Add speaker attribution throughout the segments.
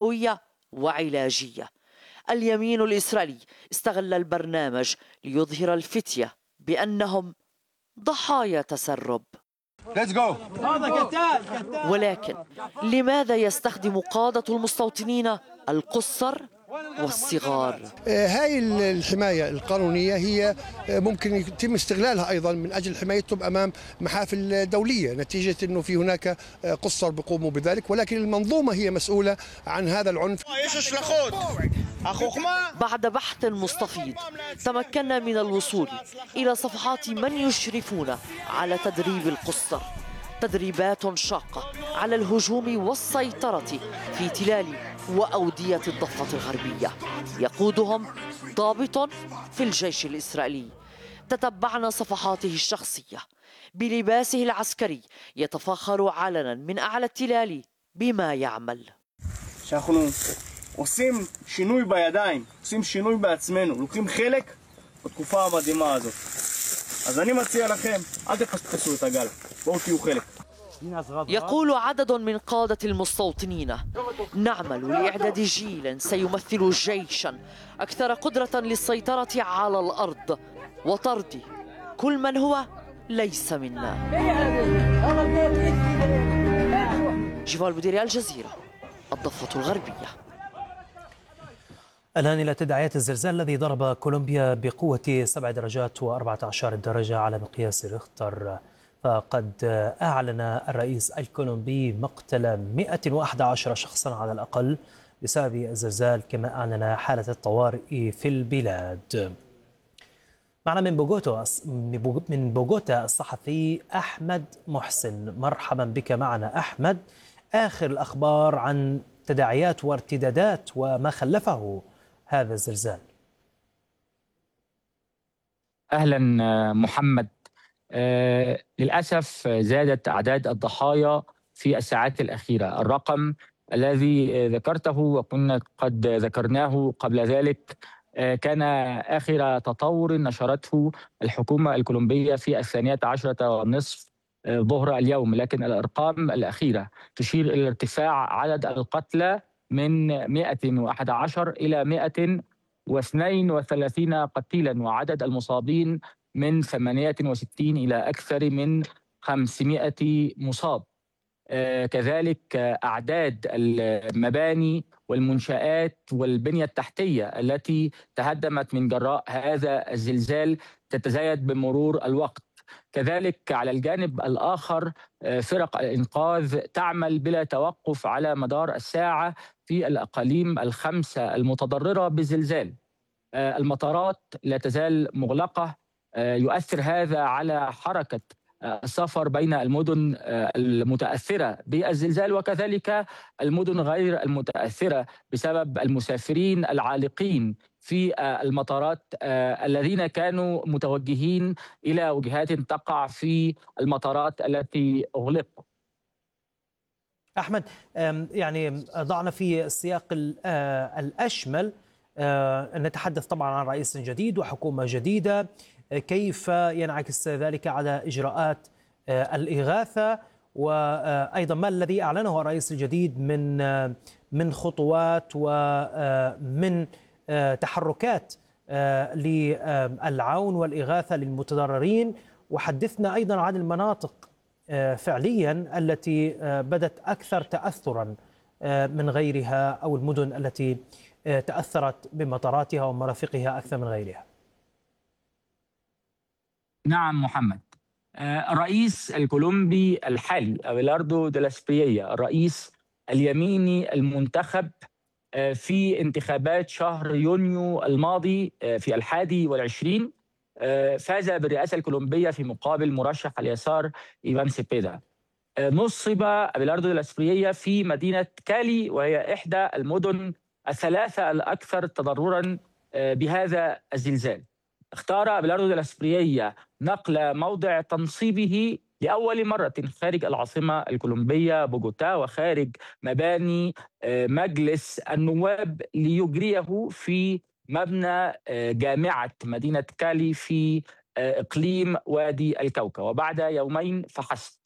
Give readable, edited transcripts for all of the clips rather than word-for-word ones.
Speaker 1: هوية وعلاجية. اليمين الإسرائيلي استغل البرنامج ليظهر الفتية بأنهم ضحايا تسرب. ولكن لماذا يستخدم قادة المستوطنين القُصّر والصغار؟
Speaker 2: هاي الحماية القانونية هي ممكن يتم استغلالها أيضا من أجل حمايتهم أمام محافل دولية، نتيجة أنه في هناك قُصّر بيقوموا بذلك، ولكن المنظومة هي مسؤولة عن هذا العنف.
Speaker 1: بعد بحث مستفيض تمكنا من الوصول إلى صفحات من يشرفون على تدريب القُصّر، تدريبات شاقة على الهجوم والسيطرة في تلال وأودية الضفة الغربية، يقودهم ضابط في الجيش الإسرائيلي. تتبعنا صفحاته الشخصية بلباسه العسكري، يتفاخر علنا من أعلى التلال بما يعمل.
Speaker 3: עושים שינוי בידיים, עושים שינוי בעצמנו, לוקחים חלק בתקופה המדהימה הזאת. אז אני מציע לכם, אל תפספסו את הגל, בואו תהיו חלק.
Speaker 1: يقول عدد من قادة المستوطنين: نعمل لإعداد جيل سيمثل جيشا أكثر قدرة للسيطرة على الأرض وطرد كل من هو ليس منا. جيفال بوديري، الجزيرة، الضفة الغربية.
Speaker 4: الآن إلى تداعيات الزلزال الذي ضرب كولومبيا بقوة 7 درجات و14 درجة على مقياس ريختر. فقد أعلن الرئيس الكولومبي مقتل 111 شخصا على الأقل بسبب الزلزال، كما أعلن حالة الطوارئ في البلاد. معنا من بوغوتا الصحفي أحمد محسن. مرحبا بك معنا أحمد. آخر الأخبار عن تداعيات وارتدادات وما خلفه هذا الزلزال.
Speaker 5: أهلا محمد. للأسف زادت أعداد الضحايا في الساعات الأخيرة. الرقم الذي ذكرته وكنا قد ذكرناه قبل ذلك كان آخر تطور نشرته الحكومة الكولومبية في 12:30 ظهر اليوم، لكن الأرقام الأخيرة تشير إلى ارتفاع عدد القتلى من 111 إلى 132 قتيلا، وعدد المصابين من 68 إلى أكثر من 500 مصاب. كذلك أعداد المباني والمنشآت والبنية التحتية التي تهدمت من جراء هذا الزلزال تتزايد بمرور الوقت. كذلك على الجانب الآخر فرق الإنقاذ تعمل بلا توقف على مدار الساعة في الأقاليم الخمسة المتضررة بالزلزال. المطارات لا تزال مغلقة، يؤثر هذا على حركة السفر بين المدن المتأثرة بالزلزال وكذلك المدن غير المتأثرة بسبب المسافرين العالقين في المطارات الذين كانوا متوجهين إلى وجهات تقع في المطارات التي أغلقت.
Speaker 4: أحمد، يعني ضعنا في السياق الأشمل، نتحدث طبعا عن رئيس جديد وحكومة جديدة، كيف ينعكس ذلك على إجراءات الإغاثة، وأيضا ما الذي أعلنه الرئيس الجديد من خطوات ومن تحركات للعون والإغاثة للمتضررين. وحدثنا أيضا عن المناطق فعليا التي بدت أكثر تأثرا من غيرها، أو المدن التي تأثرت بمطاراتها ومرافقها أكثر من غيرها.
Speaker 5: نعم محمد. الرئيس الكولومبي الحالي أبيلاردو دي لا إسبريا، الرئيس اليميني المنتخب في انتخابات شهر يونيو الماضي في 21، فاز بالرئاسة الكولومبية في مقابل مرشح اليسار إيفان سيبيدا. نصب أبيلاردو دي لا إسبريا في مدينة كالي، وهي إحدى المدن الثلاثة الأكثر تضررا بهذا الزلزال. اختار أبيلاردو دي لا إسبريا نقل موضع تنصيبه لأول مرة خارج العاصمة الكولومبية بوغوتا وخارج مباني مجلس النواب، ليجريه في مبنى جامعة مدينة كالي في إقليم وادي الكوكا، وبعد يومين فحسب.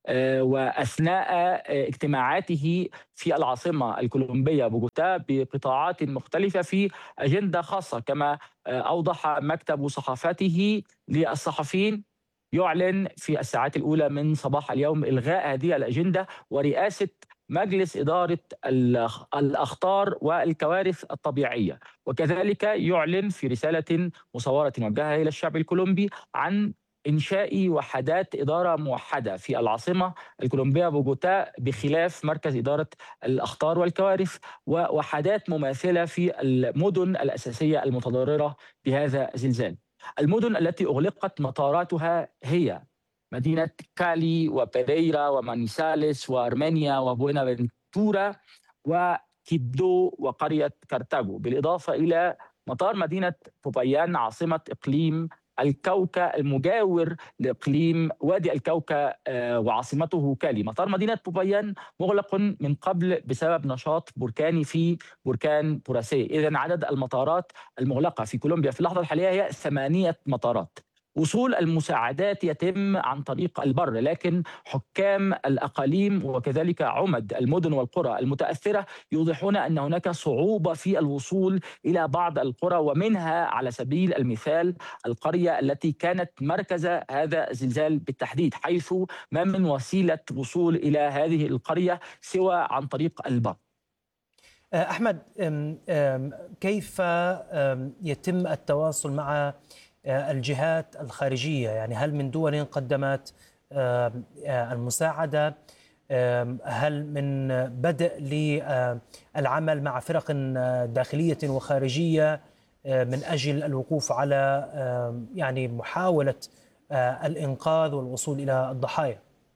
Speaker 5: وأثناء اجتماعاته في العاصمة الكولومبية بوغوتا بقطاعات مختلفة في أجندة خاصة، كما أوضح مكتب صحافته للصحفيين، يعلن في الساعات الأولى من صباح اليوم إلغاء هذه الأجندة ورئاسة مجلس إدارة الأخطار والكوارث الطبيعية. وكذلك يعلن في رسالة مصورة موجهة إلى الشعب الكولومبي عن إنشاء وحدات إدارة موحدة في العاصمة الكولومبية بوغوتا، بخلاف مركز إدارة الأخطار والكوارث، ووحدات مماثلة في المدن الأساسية المتضررة بهذا الزلزال. المدن التي أغلقت مطاراتها هي مدينة كالي وبيريرا ومانيسالس وأرمينيا وبوينافنتورا وكيبدو وقرية كارتاغو، بالإضافة إلى مطار مدينة بوبايان عاصمة إقليم الكوكا المجاور لإقليم وادي الكوكا وعاصمته كالي. مطار مدينة بوبايان مغلق من قبل بسبب نشاط بركاني في بركان بوراسيه. إذن عدد المطارات المغلقة في كولومبيا في اللحظة الحالية هي 8 مطارات. وصول المساعدات يتم عن طريق البر، لكن حكام الأقاليم وكذلك عمد المدن والقرى المتأثرة يوضحون أن هناك صعوبة في الوصول إلى بعض القرى، ومنها على سبيل المثال القرية التي كانت مركز هذا الزلزال بالتحديد، حيث ما من وسيلة وصول إلى هذه القرية سوى عن طريق البر.
Speaker 4: أحمد، كيف يتم التواصل مع الجهات الخارجية؟ يعني هل من دول قدمت المساعدة؟ هل من بدء للعمل مع فرق داخلية وخارجية من أجل الوقوف على يعني محاولة الإنقاذ والوصول إلى الضحايا؟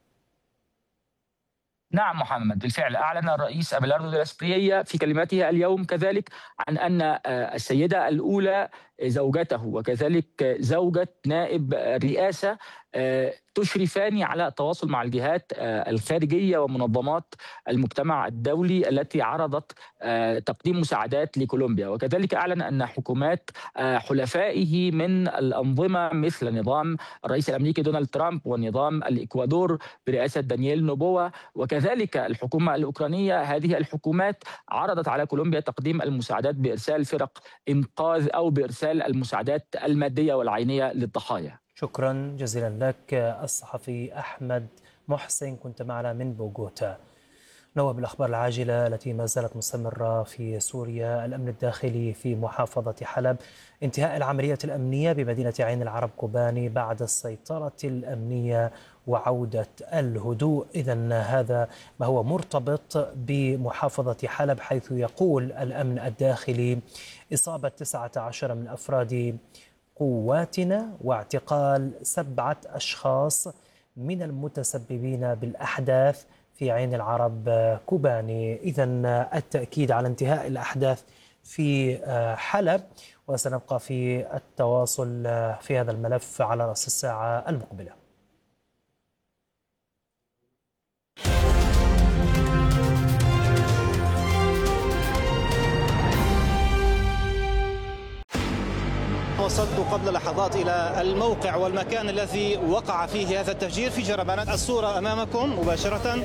Speaker 5: نعم محمد، بالفعل أعلن الرئيس أبيلاردو دي لا إسبريا في كلماته اليوم كذلك عن أن السيدة الأولى زوجته وكذلك زوجة نائب الرئاسة تشرفان على التواصل مع الجهات الخارجية ومنظمات المجتمع الدولي التي عرضت تقديم مساعدات لكولومبيا. وكذلك أعلن أن حكومات حلفائه من الأنظمة مثل نظام الرئيس الأمريكي دونالد ترامب ونظام الإكوادور برئاسة دانييل نوبوا وكذلك الحكومة الأوكرانية، هذه الحكومات عرضت على كولومبيا تقديم المساعدات بإرسال فرق إنقاذ أو بإرسال المساعدات المادية والعينية للضحايا.
Speaker 4: شكرا جزيلا لك الصحفي أحمد محسن، كنت معنا من بوغوتا. نواب الأخبار العاجلة التي ما زالت مستمرة في سوريا. الأمن الداخلي في محافظة حلب، انتهاء العملية الأمنية بمدينة عين العرب كوباني بعد السيطرة الأمنية وعودة الهدوء. إذن هذا ما هو مرتبط بمحافظة حلب، حيث يقول الأمن الداخلي إصابة 19 من أفراد قواتنا واعتقال 7 أشخاص من المتسببين بالأحداث في عين العرب كوباني. إذن التأكيد على انتهاء الأحداث في حلب، وسنبقى في التواصل في هذا الملف على رأس الساعة المقبلة.
Speaker 6: وصلت قبل لحظات إلى الموقع والمكان الذي وقع فيه هذا التفجير في جربانات. الصورة أمامكم مباشرة،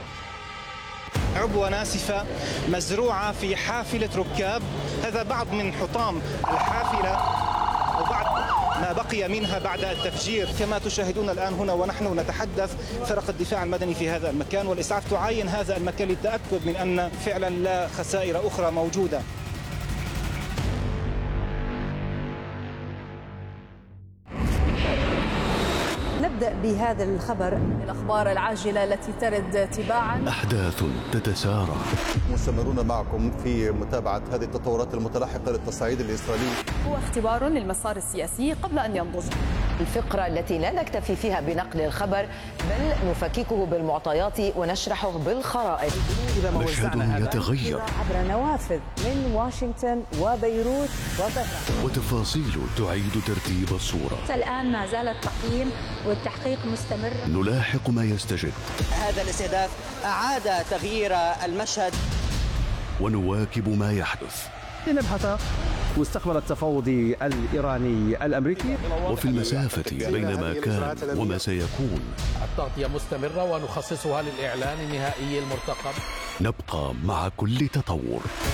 Speaker 6: عبوة ناسفة مزروعة في حافلة ركاب. هذا بعض من حطام الحافلة وبعض ما بقي منها بعد التفجير. كما تشاهدون الآن هنا ونحن نتحدث، فرق الدفاع المدني في هذا المكان والإسعاف تعاين هذا المكان للتأكد من أن فعلا لا خسائر أخرى موجودة.
Speaker 7: نبدأ بهذا الخبر، الأخبار العاجلة التي ترد تباعا.
Speaker 8: أحداث تتسارع.
Speaker 9: مستمرون معكم في متابعة هذه التطورات المتلاحقة للتصعيد الإسرائيلي.
Speaker 7: هو اختبار للمسار السياسي قبل أن ينضج.
Speaker 10: الفقرة التي لا نكتفي فيها بنقل الخبر، بل نفككه بالمعطيات ونشرحه بالخرائط.
Speaker 8: مشهد يتغير
Speaker 7: عبر نوافذ من واشنطن وبيروت وطهران،
Speaker 8: وتفاصيل تعيد ترتيب الصورة.
Speaker 11: الآن ما زال التقييم والتحقيق مستمر.
Speaker 8: نلاحق ما يستجد.
Speaker 12: هذا الاستهداف أعاد تغيير المشهد،
Speaker 8: ونواكب ما يحدث.
Speaker 13: لنبحث واستقبل التفاوضي الإيراني الأمريكي.
Speaker 8: وفي المسافة بين ما كان وما سيكون
Speaker 14: التغطية مستمرة ونخصصها للإعلان النهائي المرتقب.
Speaker 8: نبقى مع كل تطور.